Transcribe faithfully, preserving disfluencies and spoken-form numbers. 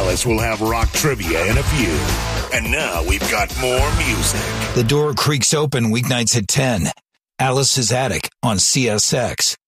Alice will have rock trivia in a few. And now we've got more music. The door creaks open weeknights at ten. Alice's Attic on C S X.